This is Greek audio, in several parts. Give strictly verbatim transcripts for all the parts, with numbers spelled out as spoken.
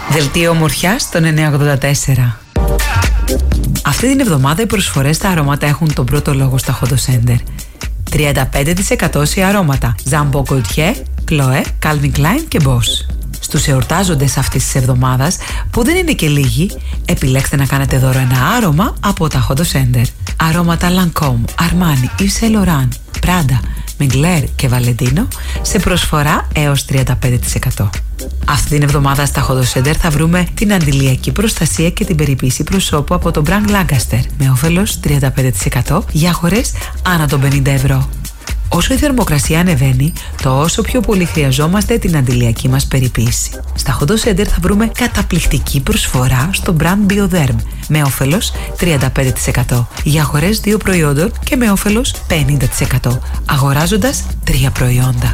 Δελτίο ομορφιάς στον εννιακόσια ογδόντα τέσσερα. Αυτή την εβδομάδα οι προσφορές στα αρώματα έχουν τον πρώτο λόγο στα Hodo Center. τριάντα πέντε τοις εκατό σε αρώματα Jean Paul Gaultier, Chloé, Calvin Klein και Boss. Στους εορτάζοντες αυτής της εβδομάδας, που δεν είναι και λίγοι, επιλέξτε να κάνετε δώρο ένα άρωμα από τα Hodo Center. Αρώματα Lancôme, Armani, Yves Saint Laurent, Prada, Mugler και Valentino σε προσφορά έως τριάντα πέντε τοις εκατό. Αυτή την εβδομάδα στα Hodo Center θα βρούμε την αντιλιακή προστασία και την περιποίηση προσώπου από το brand Lancaster με όφελος τριάντα πέντε τοις εκατό για αγορές άνω των πενήντα ευρώ. Όσο η θερμοκρασία ανεβαίνει, τόσο πιο πολύ χρειαζόμαστε την αντιλιακή μας περιποίηση. Στα Hodo Center θα βρούμε καταπληκτική προσφορά στο brand Bioderm με όφελος τριάντα πέντε τοις εκατό για αγορές δύο προϊόντων και με όφελος πενήντα τοις εκατό αγοράζοντας τρία προϊόντα.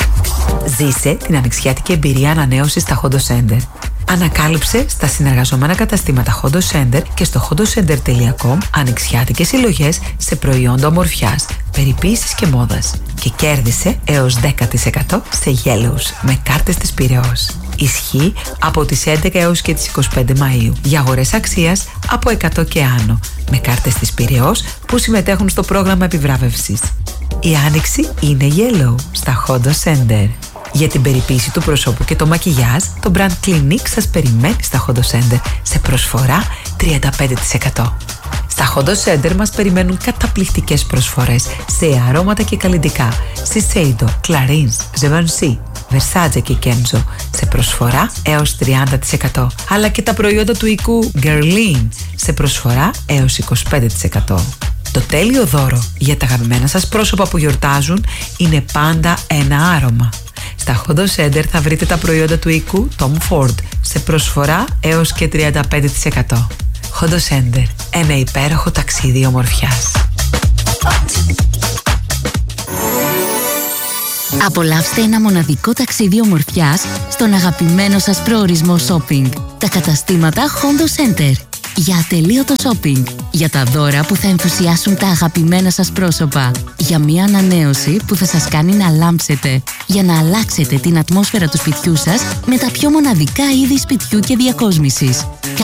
Ζήσε την ανοιξιάτικη εμπειρία ανανέωσης στα Hodo Center. Ανακάλυψε στα συνεργαζόμενα καταστήματα Hodo Center και στο hodocenter τελεία com ανοιξιάτικες συλλογές σε προϊόντα ομορφιάς, περιποίησης και μόδας και κέρδισε έως δέκα τοις εκατό σε γέλους με κάρτες της Πειραιώς. Ισχύει από τις έντεκα έως και τις είκοσι πέντε Μαΐου για αγορές αξίας από εκατό και άνω με κάρτες της Πειραιώς που συμμετέχουν στο πρόγραμμα επιβράβευσης. Η άνοιξη είναι yellow στα Hodo Center. Για την περιποίηση του προσώπου και το μακιγιάζ, το brand Clinique σας περιμένει στα Hodo Center σε προσφορά τριάντα πέντε τοις εκατό. Στα Hodo Center μας περιμένουν καταπληκτικές προσφορές σε αρώματα και καλλυντικά Shiseido, Clarins, Givenchy, Versace και Kenzo σε προσφορά έως τριάντα τοις εκατό, αλλά και τα προϊόντα του οικού Guerlain σε προσφορά έως είκοσι πέντε τοις εκατό. Το τέλειο δώρο για τα αγαπημένα σας πρόσωπα που γιορτάζουν είναι πάντα ένα άρωμα. Στα Hodo Center θα βρείτε τα προϊόντα του οικού Tom Ford σε προσφορά έως και τριάντα πέντε τοις εκατό. Hodo Center, ένα υπέροχο ταξίδι ομορφιάς. Απολαύστε ένα μοναδικό ταξίδι ομορφιάς στον αγαπημένο σας προορισμό shopping. Τα καταστήματα Hodo Center. Για ατελείωτο shopping, για τα δώρα που θα ενθουσιάσουν τα αγαπημένα σας πρόσωπα, για μια ανανέωση που θα σας κάνει να λάμψετε, για να αλλάξετε την ατμόσφαιρα του σπιτιού σας με τα πιο μοναδικά είδη σπιτιού και διακόσμησης.